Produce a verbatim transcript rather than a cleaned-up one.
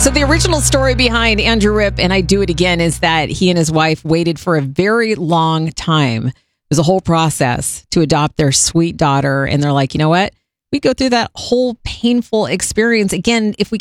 So the original story behind Andrew Ripp and I Do It Again is that he and his wife waited for a very long time. It was a whole process to adopt their sweet daughter. And they're like, you know what? We go through that whole painful experience again if we